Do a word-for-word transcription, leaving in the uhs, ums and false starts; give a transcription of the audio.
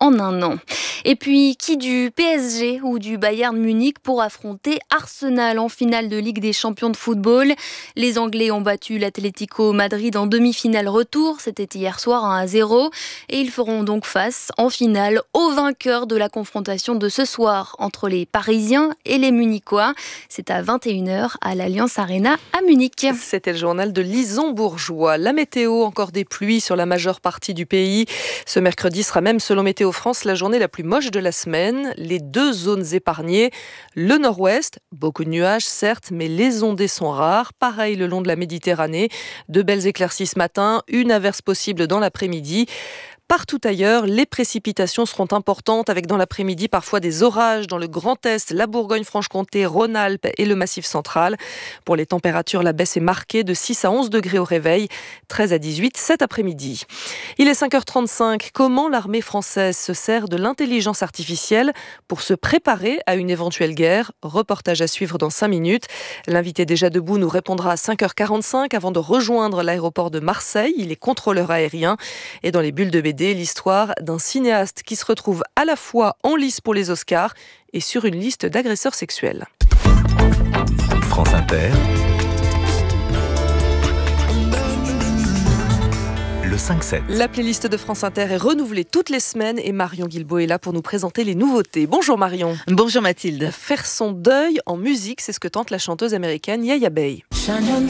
en un an. Et puis, qui du P S G ou du Bayern Munich pour affronter Arsenal en finale de Ligue des Champions de football. Les Anglais ont battu l'Atlético Madrid en demi-finale retour, c'était hier soir un à zéro. Et ils feront donc face en finale au vainqueur de la confrontation de ce soir entre les Parisiens et les Munichois. C'est à vingt et une heures à l'Allianz Arena à Munich. C'était le journal de Lison Bourgeois. La météo, encore des pluies sur la majeure partie du pays. Ce mercredi sera même, selon Météo France, la journée la plus moche de la semaine. Les deux zones épargnées, le nord-ouest, beaucoup de nuages certes, mais les ondées sont rares. Pareil le long de la Méditerranée. De belles éclaircies ce matin, une averse possible dans l'après-midi. Partout ailleurs, les précipitations seront importantes avec dans l'après-midi parfois des orages dans le Grand Est, la Bourgogne-Franche-Comté, Rhône-Alpes et le Massif central. Pour les températures, la baisse est marquée de six à onze degrés au réveil, treize à dix-huit cet après-midi. Il est cinq heures trente-cinq. Comment l'armée française se sert de l'intelligence artificielle pour se préparer à une éventuelle guerre? Reportage à suivre dans cinq minutes. L'invité déjà debout nous répondra à cinq heures quarante-cinq avant de rejoindre l'aéroport de Marseille. Il est contrôleur aérien. Et dans les bulles de B D, l'histoire d'un cinéaste qui se retrouve à la fois en lice pour les Oscars et sur une liste d'agresseurs sexuels. France Inter, le cinq sept. La playlist de France Inter est renouvelée toutes les semaines et Marion Guilbault est là pour nous présenter les nouveautés. Bonjour Marion. Bonjour Mathilde. Faire son deuil en musique, c'est ce que tente la chanteuse américaine Yaya Bey. Shine your